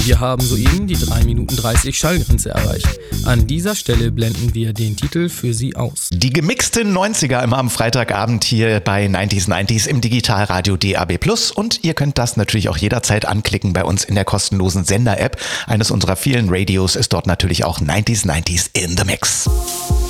Wir haben soeben die 3 Minuten 30 Schallgrenze erreicht. An dieser Stelle blenden wir den Titel für Sie aus. Die gemixten 90er immer am Freitagabend hier bei 90s im Digitalradio DAB+. Und ihr könnt das natürlich auch jederzeit anklicken bei uns in der kostenlosen Sender-App. Eines unserer vielen Radios ist dort natürlich auch 90s in the Mix.